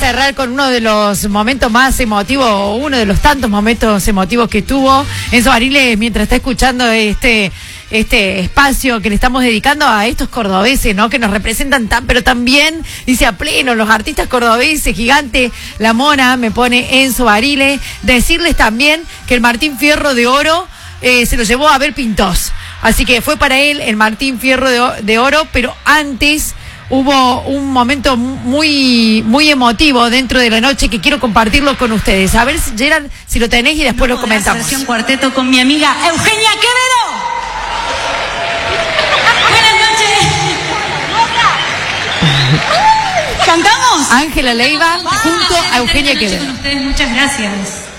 cerrar con uno de los momentos más emotivos, uno de los tantos momentos emotivos que tuvo Enzo Barile mientras está escuchando este espacio que le estamos dedicando a estos cordobeses, ¿no? Que nos representan tan, pero también, dice a pleno, los artistas cordobeses, gigante, la mona, me pone Enzo Barile. Decirles también que el Martín Fierro de Oro se lo llevó a Abel Pintos. Así que fue para él el Martín Fierro de Oro, pero antes hubo un momento muy, muy emotivo dentro de la noche que quiero compartirlo con ustedes. A ver, Gerard, si lo tenés y después lo comentamos. Versión cuarteto con mi amiga Eugenia Quevedo. ¿Cantamos? Ángela Leiva junto a Eugenia Quevedo. Con ustedes, muchas gracias.